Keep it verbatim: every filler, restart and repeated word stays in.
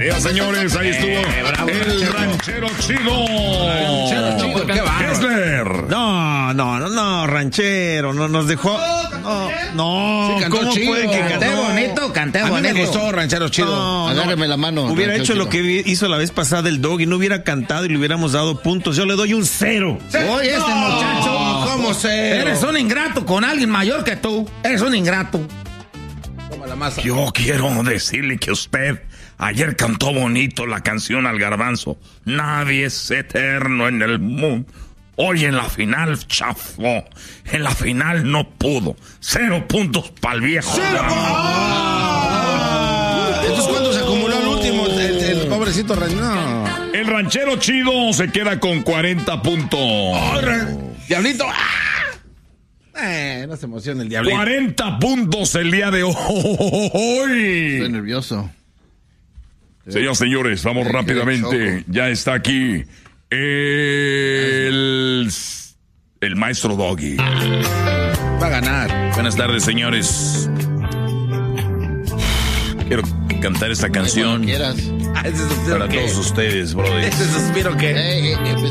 Ya, señores, ahí estuvo eh, bravo, el ranchero chido. Ranchero chido, qué bárbaro. No, no, no, no, ranchero, no nos dejó. No, no, sí, ¿cómo chido. fue que Canté cantó? bonito, canté bonito. A mí me gustó ranchero chido. No, Agárreme no. la mano. Hubiera hecho chido. lo que hizo la vez pasada el Doggy, no hubiera cantado y le hubiéramos dado puntos. Yo le doy un cero. Oye, este No, muchacho, ¿cómo cero? Eres un ingrato con alguien mayor que tú. Eres un ingrato. Toma la masa. Yo quiero decirle que usted ayer cantó bonito la canción al garbanzo. Nadie es eterno en el mundo. Hoy en la final chafó. En la final no pudo. Cero puntos para el viejo. ¡Cero! Ah. Entonces, ¿cuándo se acumuló el último? El, el, el pobrecito ranchero. No. El ranchero chido se queda con cuarenta puntos. Oh, Diablito. ¡Ah! Eh, no se emociona el diablito. cuarenta puntos el día de hoy. Estoy nervioso. Señoras y señores, vamos rápidamente. Ya está aquí el, el maestro Doggy. Va a ganar. Buenas tardes, señores. Quiero cantar esta canción Quieras. Ah, ese suspiro para que. todos ustedes, brother. Ese suspiro que. Eh, eh, eh, pues,